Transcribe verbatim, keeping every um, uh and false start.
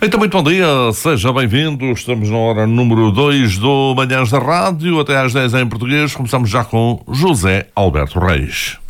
Então, muito bom dia, seja bem-vindo. Estamos na hora número dois do Manhãs da Rádio, até às dez em português. Começamos já com José Alberto Reis.